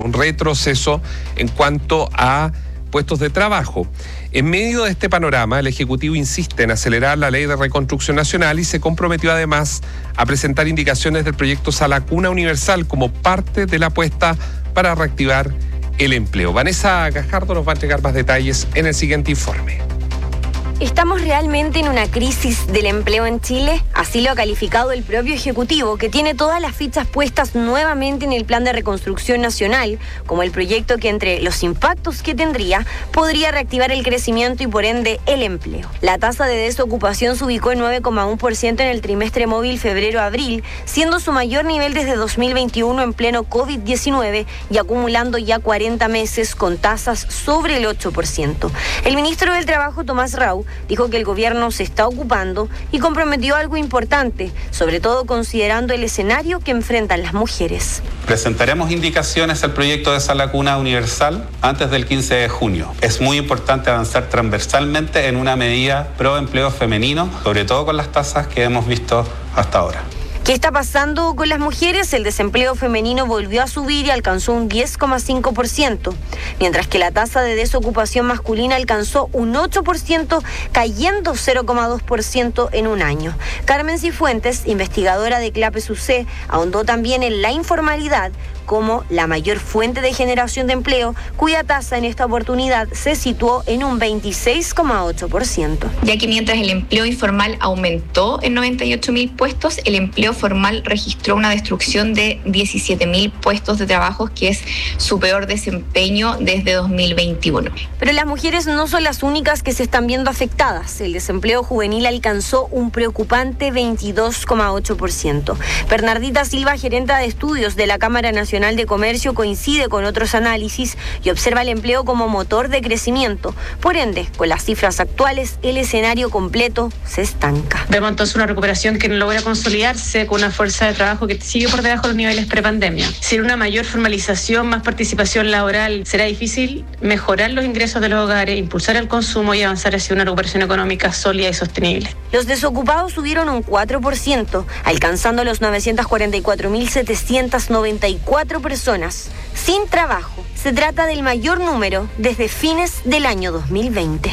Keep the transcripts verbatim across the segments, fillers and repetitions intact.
un retroceso en cuanto a puestos de trabajo. En medio de este panorama, el Ejecutivo insiste en acelerar la Ley de Reconstrucción Nacional y se comprometió además a presentar indicaciones del proyecto Sala Cuna Universal como parte de la apuesta para reactivar el empleo. Vanessa Gajardo nos va a entregar más detalles en el siguiente informe. ¿Estamos realmente en una crisis del empleo en Chile? Así lo ha calificado el propio Ejecutivo, que tiene todas las fichas puestas nuevamente en el Plan de Reconstrucción Nacional, como el proyecto que, entre los impactos que tendría, podría reactivar el crecimiento y por ende el empleo. La tasa de desocupación se ubicó en nueve coma uno por ciento en el trimestre móvil febrero-abril, siendo su mayor nivel desde dos mil veintiuno en pleno COVID diecinueve y acumulando ya cuarenta meses con tasas sobre el ocho por ciento. El ministro del Trabajo, Tomás Rau, dijo que el gobierno se está ocupando y comprometió algo importante, sobre todo considerando el escenario que enfrentan las mujeres. Presentaremos indicaciones al proyecto de Sala Cuna Universal antes del quince de junio. Es muy importante avanzar transversalmente en una medida pro empleo femenino, sobre todo con las tasas que hemos visto hasta ahora. ¿Qué está pasando con las mujeres? El desempleo femenino volvió a subir y alcanzó un diez coma cinco por ciento, mientras que la tasa de desocupación masculina alcanzó un ocho por ciento, cayendo cero coma dos por ciento en un año. Carmen Cifuentes, investigadora de CLAPES U C, ahondó también en la informalidad como la mayor fuente de generación de empleo, cuya tasa en esta oportunidad se situó en un veintiséis coma ocho por ciento. Ya que mientras el empleo informal aumentó en noventa y ocho mil puestos, el empleo formal registró una destrucción de diecisiete mil puestos de trabajo, que es su peor desempeño desde dos mil veintiuno. Pero las mujeres no son las únicas que se están viendo afectadas. El desempleo juvenil alcanzó un preocupante veintidós coma ocho por ciento. Bernardita Silva, gerenta de estudios de la Cámara Nacional de Comercio, coincide con otros análisis y observa el empleo como motor de crecimiento. Por ende, con las cifras actuales, el escenario completo se estanca. Vemos entonces una recuperación que no logra consolidarse con una fuerza de trabajo que sigue por debajo de los niveles prepandemia. Sin una mayor formalización, más participación laboral, será difícil mejorar los ingresos de los hogares, impulsar el consumo y avanzar hacia una recuperación económica sólida y sostenible. Los desocupados subieron un cuatro por ciento, alcanzando los novecientos cuarenta y cuatro mil setecientos noventa y cuatro personas sin trabajo. Se trata del mayor número desde fines del año dos mil veinte.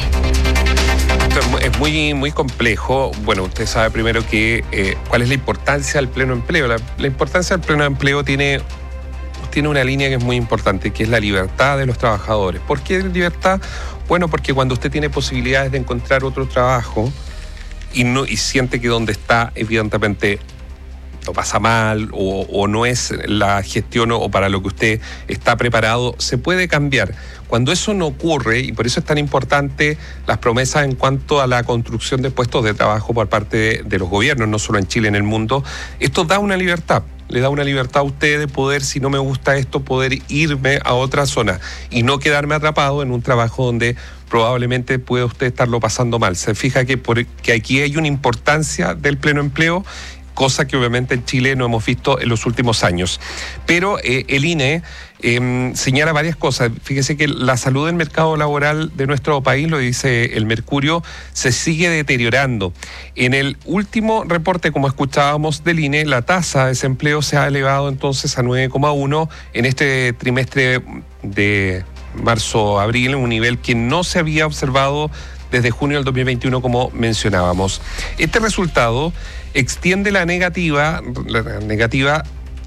Es muy, muy complejo. Bueno, usted sabe primero que eh, cuál es la importancia del pleno empleo. La, la importancia del pleno empleo tiene, tiene una línea que es muy importante, que es la libertad de los trabajadores. ¿Por qué libertad? Bueno, porque cuando usted tiene posibilidades de encontrar otro trabajo y, no, y siente que donde está, evidentemente, lo pasa mal o, o no es la gestión o para lo que usted está preparado, se puede cambiar. Cuando eso no ocurre, y por eso es tan importante las promesas en cuanto a la construcción de puestos de trabajo por parte de, de los gobiernos, no solo en Chile, en el mundo, esto da una libertad. Le da una libertad a usted de poder, si no me gusta esto, poder irme a otra zona y no quedarme atrapado en un trabajo donde probablemente puede usted estarlo pasando mal. Se fija que, por, que aquí hay una importancia del pleno empleo, cosa que obviamente en Chile no hemos visto en los últimos años. Pero eh, el I N E eh, señala varias cosas. Fíjese que la salud del mercado laboral de nuestro país, lo dice el Mercurio, se sigue deteriorando. En el último reporte, como escuchábamos del I N E, la tasa de desempleo se ha elevado entonces a nueve coma uno en este trimestre de marzo-abril, un nivel que no se había observado desde junio del dos mil veintiuno, como mencionábamos. Este resultado extiende la negativa, la negativa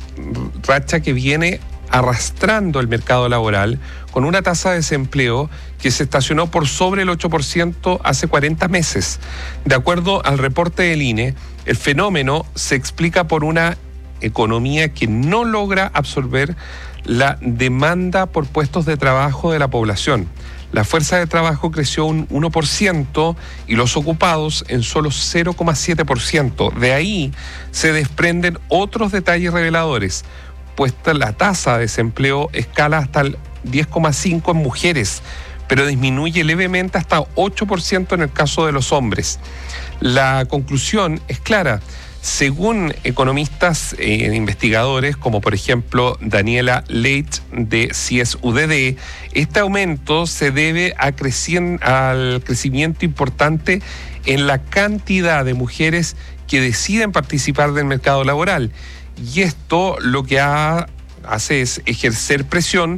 racha que viene arrastrando el mercado laboral con una tasa de desempleo que se estacionó por sobre el ocho por ciento hace cuarenta meses. De acuerdo al reporte del I N E, el fenómeno se explica por una economía que no logra absorber la demanda por puestos de trabajo de la población. La fuerza de trabajo creció un uno por ciento y los ocupados en solo cero coma siete por ciento. De ahí se desprenden otros detalles reveladores, pues la tasa de desempleo escala hasta el diez coma cinco por ciento en mujeres, pero disminuye levemente hasta ocho por ciento en el caso de los hombres. La conclusión es clara. Según economistas e investigadores, como por ejemplo Daniela Leit de C I E S U D D, este aumento se debe a crecien- al crecimiento importante en la cantidad de mujeres que deciden participar del mercado laboral. Y esto lo que ha, hace es ejercer presión